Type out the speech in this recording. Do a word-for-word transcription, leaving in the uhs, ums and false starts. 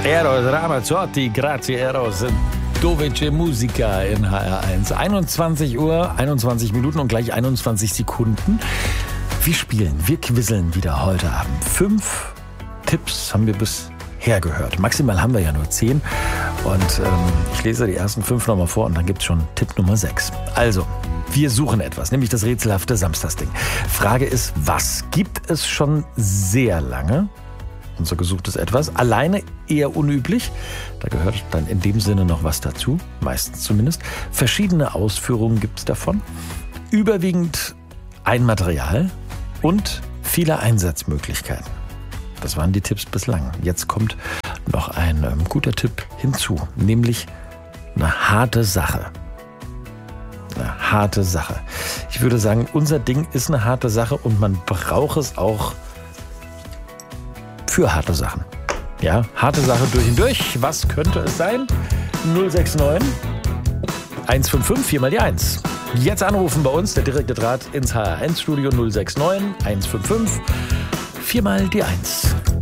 Eros Ramazzotti, grazie Eros. Dovece Musica in H R eins. einundzwanzig Uhr, einundzwanzig Minuten und gleich einundzwanzig Sekunden. Wir spielen, wir quizzeln wieder heute Abend. Fünf Tipps haben wir bisher gehört. Maximal haben wir ja nur zehn. Und ähm, ich lese die ersten fünf nochmal vor und dann gibt es schon Tipp Nummer sechs. Also, wir suchen etwas, nämlich das rätselhafte Samstagsding. Frage ist, was gibt es schon sehr lange? Unser gesuchtes Etwas. Alleine eher unüblich. Da gehört dann in dem Sinne noch was dazu. Meistens zumindest. Verschiedene Ausführungen gibt es davon. Überwiegend ein Material und viele Einsatzmöglichkeiten. Das waren die Tipps bislang. Jetzt kommt noch ein ähm, guter Tipp hinzu. Nämlich eine harte Sache. Eine harte Sache. Ich würde sagen, unser Ding ist eine harte Sache und man braucht es auch für harte Sachen. Ja, harte Sache durch und durch. Was könnte es sein? null sechs neun, eins fünf fünf, vier mal die eins. Jetzt anrufen bei uns, der direkte Draht ins H R eins Studio null sechs neun, eins fünf fünf, vier mal die eins.